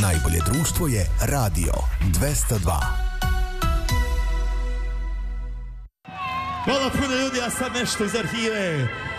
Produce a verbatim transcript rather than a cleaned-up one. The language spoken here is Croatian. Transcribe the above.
Najbolje društvo je Radio dvesta dva. Hvala puno ljudi, a sad nešto iz arhive.